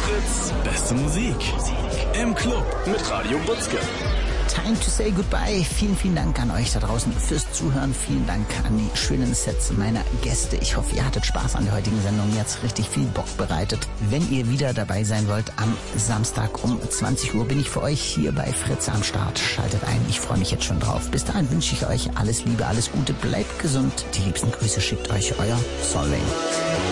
Fritz, beste Musik. Im Club mit Radio Butzke. Time to say goodbye. Vielen, vielen Dank an euch da draußen fürs Zuhören. Vielen Dank an die schönen Sets meiner Gäste. Ich hoffe, ihr hattet Spaß an der heutigen Sendung. Mir hat's richtig viel Bock bereitet. Wenn ihr wieder dabei sein wollt, am Samstag um 20 Uhr bin ich für euch hier bei Fritz am Start. Schaltet ein, ich freue mich jetzt schon drauf. Bis dahin wünsche ich euch alles Liebe, alles Gute, bleibt gesund. Die liebsten Grüße schickt euch euer Solveig.